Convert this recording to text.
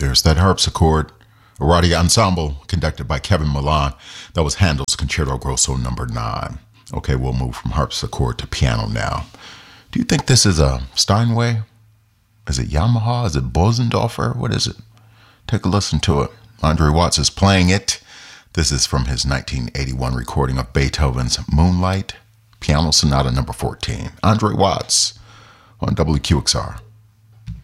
There's that harpsichord, Erotic Ensemble, conducted by Kevin Milan. That was Handel's Concerto Grosso number 9. Okay, we'll move from harpsichord to piano now. Do you think this is a Steinway? Is it Yamaha? Is it Bosendorfer? What is it? Take a listen to it. Andre Watts is playing it. This is from his 1981 recording of Beethoven's Moonlight, Piano Sonata number 14. Andre Watts on WQXR.